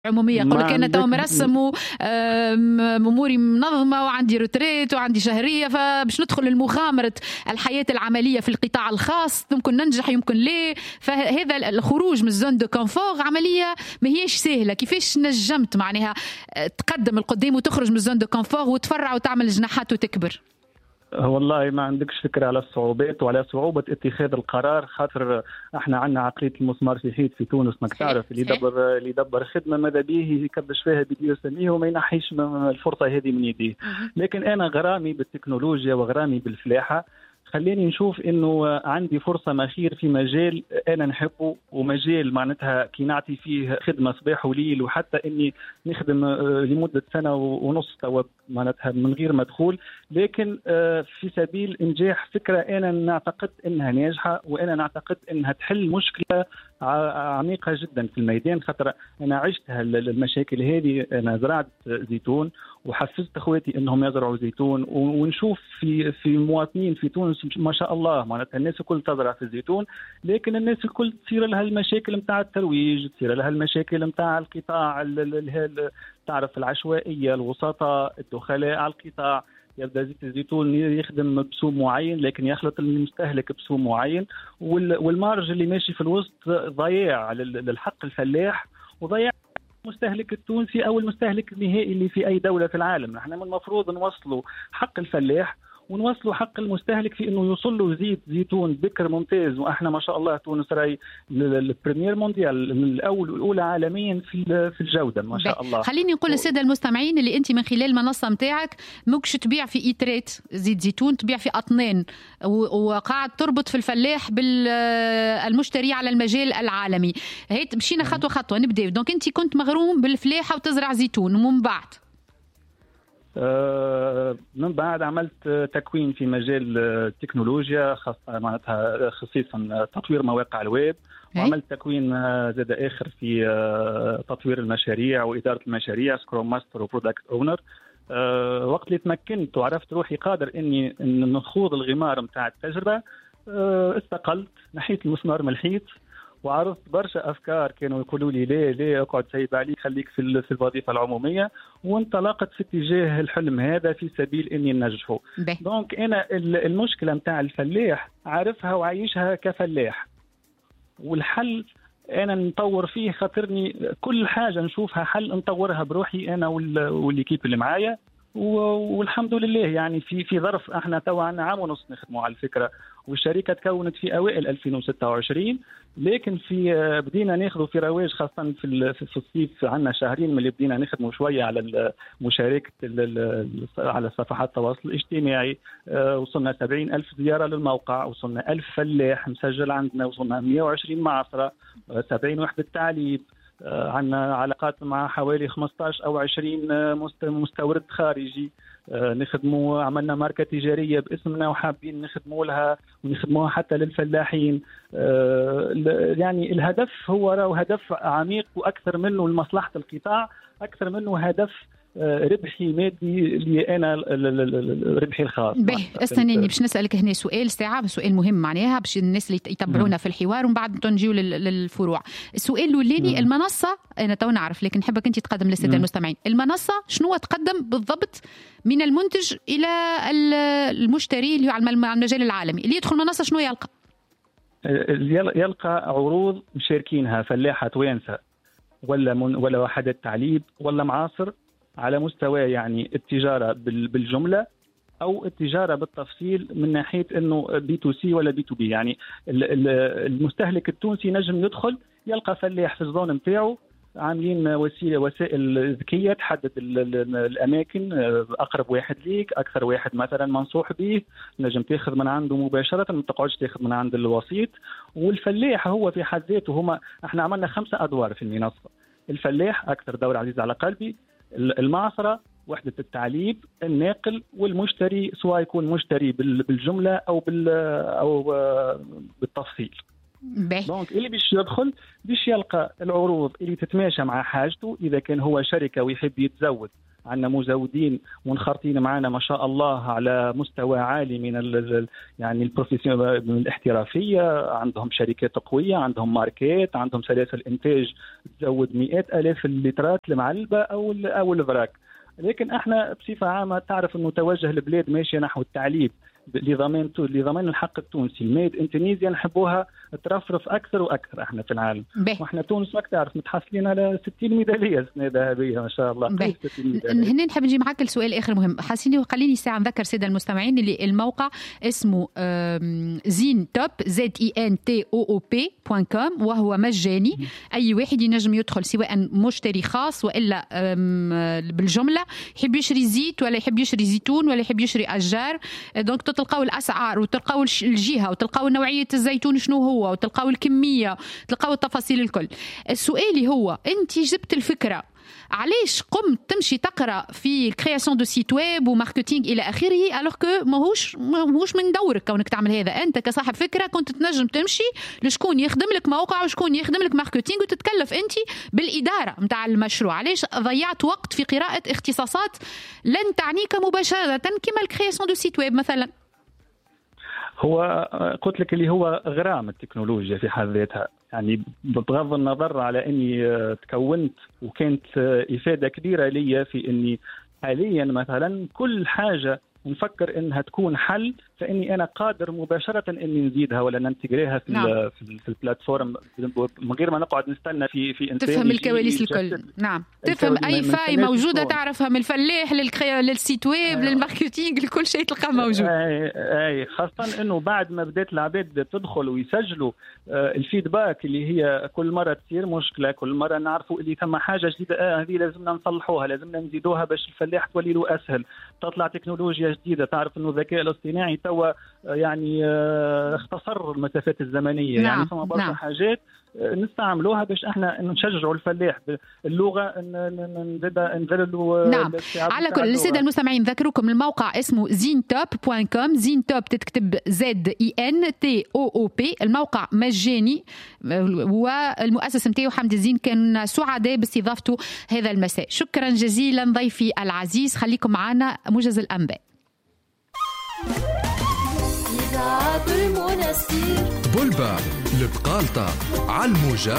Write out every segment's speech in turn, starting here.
عمومية يقول لك أنا تو مرسم وأموري منظمة وعندي روتريت وعندي شهرية، فباش ندخل المغامرة الحياة العملية في القطاع الخاص يمكن ننجح يمكن ليه. فهذا الخروج من الزون دو كونفور عملية ما هيش سهلة. كيفاش نجمت معناها تقدم القدام وتخرج من الزون دو كونفور وتفرع وتعمل جناحات وتكبر؟ والله ما عندكش فكرة على الصعوبات وعلى صعوبة اتخاذ القرار، خاطر احنا عندنا عقلية المسمار في حيط في تونس، ماك تعرف اللي يدبر خدمة ماذا به يكبش فيها بديه سميه وما ينحيش الفرصة هذه من يديه. لكن انا غرامي بالتكنولوجيا وغرامي بالفلاحة خليني نشوف انه عندي فرصه مخير في مجال انا نحبه، ومجال معناتها كي نعطي فيه خدمه صباح وليل، وحتى اني نخدم لمده سنه ونص توا معناتها من غير مدخول، لكن في سبيل انجاح فكره انا نعتقد انها ناجحه، وانا نعتقد انها تحل مشكله عميقه جدا في الميدان. خاطر انا عشت المشاكل هذه، انا زرعت زيتون وحفزت اخواتي انهم يزرعوا زيتون، ونشوف في مواطنين في تونس ما شاء الله معناتها الناس الكل تزرع في الزيتون، لكن الناس الكل تصير لها المشاكل نتاع الترويج، تصير لها المشاكل نتاع القطاع تعرف العشوائيه، الوسطاء، الدخلاء على القطاع. يبدا زيت الزيتون يخدم بسوم معين لكن يخلط المستهلك بسوم معين، والمارج اللي ماشي في الوسط ضياع للحق الفلاح وضياع المستهلك التونسي او المستهلك النهائي اللي في اي دوله في العالم. نحن من المفروض نوصلوا حق الفلاح ونوصلوا حق المستهلك في انه يوصل له زيت زيتون بكر ممتاز. واحنا ما شاء الله تونس راي البريمير مونديال الاولى عالميا في الجوده ما شاء الله. خليني نقول للساده المستمعين اللي انت من خلال المنصه نتاعك ماكش تبيع في ايتريت زيت زيتون، تبيع في اطنان، وقاعد تربط في الفلاح بالمشتري على المجال العالمي. هيت مشينا خطوه خطوه نبدا. دونك انت كنت مغروم بالفلاحه وتزرع زيتون، ومن بعد من بعد عملت تكوين في مجال التكنولوجيا، معناتها خصيصا تطوير مواقع الويب، وعملت تكوين زاد آخر في تطوير المشاريع وإدارة المشاريع، سكروم ماستر وبرودكت أونر. وقت اللي تمكنت وعرفت روحي قادر إني نخوض الغمار متاع التجربة، استقلت نحيت المسمار من الحيط، وعرضت برشا أفكار كانوا يقولوا لي ليه اقعد سيب عليك خليك في الوظيفة العمومية، وانطلقت في اتجاه الحلم هذا في سبيل إني ننجحه. دونك أنا المشكلة متاع الفلاح عارفها وعايشها كفلاح، والحل أنا نطور فيه، خاطرني كل حاجة نشوفها حل نطورها بروحي أنا والليكيب اللي معايا، والحمد لله يعني في ظرف احنا توا عندنا عام ونص نخدموا على الفكره، والشركه تكونت في اوائل 2026، لكن بدينا ناخذوا في رواج خاصه في الصيف. عندنا شهرين من اللي بدينا نخدموا شويه على مشاركه على صفحات التواصل الاجتماعي. وصلنا 70,000 زياره للموقع، وصلنا 1000 فلاح مسجل عندنا، وصلنا 120 معصره، 70 وحده تعليب، عندنا علاقات مع حوالي 15 أو 20 مستورد خارجي نخدموا. عملنا ماركة تجارية باسمنا وحابين نخدموها حتى للفلاحين. يعني الهدف هو هدف عميق، وأكثر منه لمصلحة القطاع، أكثر منه هدف ربحي مادي لي انا ربحي الخاص. استنيني باش نسالك هنا سؤال مهم معناها باش الناس اللي يتبعونا في الحوار، ومن بعد نجيو للفروع. السؤال الاولاني المنصه انا تو نعرف، لكن نحبك انت تقدم للساده المستمعين المنصه شنو تقدم بالضبط من المنتج الى المشتري اللي هو على المجال العالمي اللي يدخل المنصه، شنو يلقى؟ يلقى عروض مشاركينها فلاحه توانسه ولا وحدات تعليب ولا معاصر، على مستوى يعني التجارة بالجملة أو التجارة بالتفصيل من ناحية أنه B2C ولا B2B. يعني المستهلك التونسي نجم يدخل يلقى فلاح في الزون متاعه عاملين وسائل ذكية تحدد الأماكن، أقرب واحد ليك، أكثر واحد مثلا منصوح به، نجم تاخذ من عنده مباشرة، ما تقعدش تاخذ من عند الوسيط. والفلاح هو في حد ذاته احنا عملنا 5 أدوار في المنصة. الفلاح أكثر دور عزيز على قلبي، المعصرة، وحدة التعليب، الناقل، والمشتري سواء يكون مشتري بالجملة أو بالتفصيل. دونك اللي بيش يدخل بيش يلقى العروض اللي تتماشى مع حاجته. إذا كان هو شركة ويحب يتزود عندنا مزودين منخرطين معنا ما شاء الله على مستوى عالي من يعني البروفيسيون، من الاحترافية. عندهم شركات قوية، عندهم ماركات، عندهم سلاسل إنتاج تزود 100,000 اللترات المعلبة أو الفراك. لكن احنا بصفة عامة تعرف انه توجه البلاد ماشية نحو التعليب لضمان الحق التونسي. الميد ان تونيزيا نحبوها ترفرف اكثر واكثر احنا في العالم. واحنا تونس ما تعرف متحصلين على 60 ميدالية السنة ذهبية ما شاء الله. هنا نحب نجي معك السؤال اخر مهم حسيني وخليني ساعة نذكر سادة المستمعين اللي الموقع اسمه ZENTOP ZENTOOP.com وهو مجاني. اي واحد ينجم يدخل سواء مشتري خاص والا بالجملة، يحب يشري زيت ولا يحب يشري زيتون ولا يحب يشري اشجار. دونك تلقاو الاسعار وتلقاو الجهه وتلقاو نوعيه الزيتون شنو هو وتلقاو الكميه، تلقاو التفاصيل الكل. السؤال هو انت جبت الفكره، علاش قمت تمشي تقرا في كرياسيون دو سيت ويب وماركتينغ الى اخره الوغ كو ماهوش من دورك كونك تعمل هذا؟ انت كصاحب فكره كنت تنجم تمشي لشكون يخدم لك موقع وشكون يخدم لك ماركتينغ وتتكلف انت بالاداره نتاع المشروع. علاش ضيعت وقت في قراءه اختصاصات لن تعنيك مباشره كما الكرياسيون دو سيت ويب مثلا؟ هو قلت لك اللي هو غرام التكنولوجيا في حد ذاتها، يعني بغض النظر على اني تكونت وكانت افاده كبيره لي في اني حاليا مثلا كل حاجه نفكر انها تكون حل فاني انا قادر مباشره اني نزيدها ولا ننتجريها في البلاتفورم من غير ما نقعد نستنى في تفهم الكواليس الكل. نعم، تفهم اي فاي موجوده تعرفها من الفلاح للسيت ويب للماركتينغ لكل شيء تلقاه موجود. اي خاصه انه بعد ما بدات العباد تدخل ويسجلوا الفيدباك اللي هي كل مره تصير مشكله، كل مره نعرفوا اللي ثم حاجه جديده هذه لازمنا نصلحوها، لازمنا نزيدوها باش الفلاح تولي له اسهل، تطلع تكنولوجيا جديده. تعرف انه الذكاء الاصطناعي توا يعني اختصر المسافات الزمنيه. نعم. يعني ثم برشا حاجات نستعملوها باش احنا نشجعوا الفلاح باللغه نذللوا. نعم، على كل الساده المستمعين ذكركم الموقع اسمه ZENTOP.com. ZENTOP تكتب ZENTOOP. الموقع مجاني والمؤسس نتاعو حمد الزين كان سعداء باستضافته هذا المساء. شكرا جزيلا ضيفي العزيز، خليكم معنا موجز الانباء. بولبا البقالطة على الموجة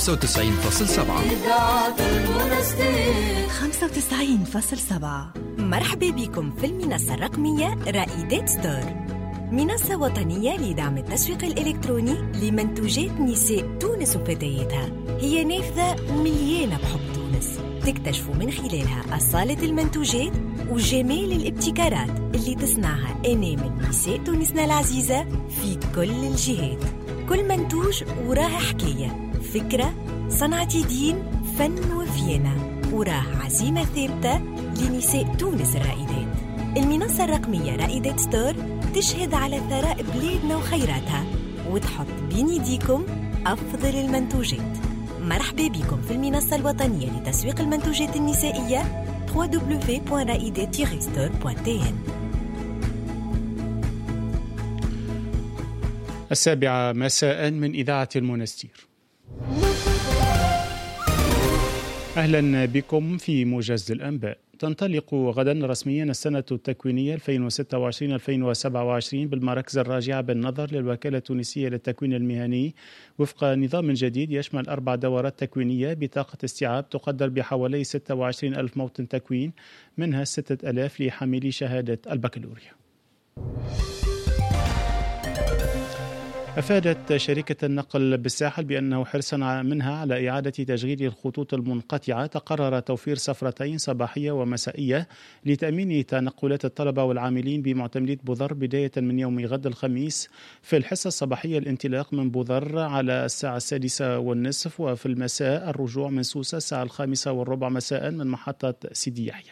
95.7. مرحبا بكم في المنصة الرقمية رائدات ستور، منصة وطنية لدعم التسويق الإلكتروني لمنتوجات نساء تونس وفتياتها. هي نافذة مليانة بحب تونس، تكتشفوا من خلالها أصالة المنتوجات وجمال الابتكارات اللي تصنعها أنامل نساء تونسنا العزيزة في كل الجهات. كل منتوج وراه حكاية، فكرة، صنعة يدين، فن وفينا، وراه عزيمة ثابتة لنساء تونس الرائدات. المنصة الرقمية رائدات ستور تشهد على ثراء بلادنا وخيراتها وتحط بين يديكم أفضل المنتوجات. مرحبا بكم في المنصة الوطنية لتسويق المنتوجات النسائية www.raidet-store.tn. 7:00 مساء من إذاعة المنستير. أهلا بكم في موجز الأنباء. تنطلق غدا رسميا السنة التكوينية 2026-2027 بالمراكز الراجعة بالنظر للوكالة التونسية للتكوين المهني وفق نظام جديد يشمل 4 دورات تكوينية بطاقة استيعاب تقدر بحوالي 26,000 موطن تكوين، منها 6,000 لحاملي شهادة البكالوريا. أفادت شركة النقل بالساحل بأنه حرصا منها على إعادة تشغيل الخطوط المنقطعة تقرر توفير سفرتين صباحية ومسائية لتأمين تنقلات الطلبة والعاملين بمعتمدية بوذر بداية من يوم غد الخميس. في الحصة الصباحية الانطلاق من بوذر على الساعة 6:30، وفي المساء الرجوع من سوسة الساعة 5:15 مساء من محطة سيدي يحيى.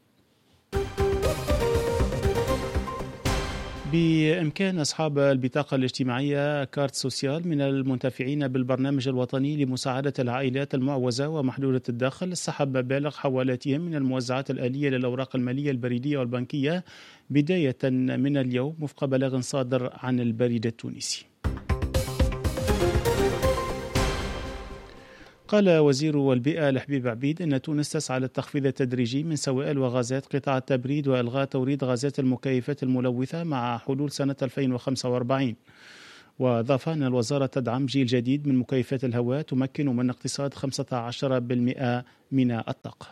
بإمكان أصحاب البطاقة الاجتماعية كارت سوسيال من المنتفعين بالبرنامج الوطني لمساعدة العائلات المعوزة ومحدودة الدخل سحب بالغ حوالاتهم من الموزعات الآلية للأوراق المالية البريدية والبنكية بداية من اليوم وفق بلاغ صادر عن البريد التونسي. قال وزير البيئة الحبيب عبيد أن تونس تسعى للتخفيض التدريجي من سوائل وغازات قطاع التبريد وإلغاء توريد غازات المكيفات الملوثة مع حلول سنة 2045. وأضاف أن الوزارة تدعم جيل جديد من مكيفات الهواء تمكن من اقتصاد 15% من الطاقة.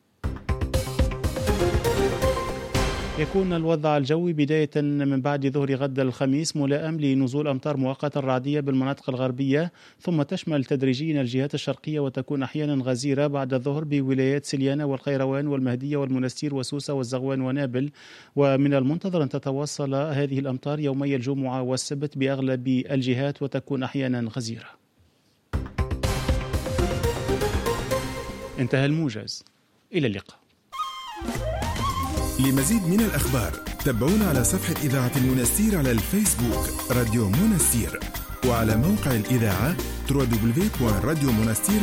يكون الوضع الجوي بداية من بعد ظهر غد الخميس ملائم لنزول أمطار مؤقتة رعدية بالمناطق الغربية، ثم تشمل تدريجيا الجهات الشرقية وتكون أحيانا غزيرة بعد الظهر بولايات سليانة والقيروان والمهدية والمنستير وسوسة والزغوان ونابل. ومن المنتظر أن تتواصل هذه الأمطار يومي الجمعة والسبت بأغلب الجهات وتكون أحيانا غزيرة. انتهى الموجز، إلى اللقاء. لمزيد من الأخبار تابعونا على صفحة إذاعة المنستير على الفيسبوك راديو منستير، وعلى موقع الإذاعة www.radiomonastir.com.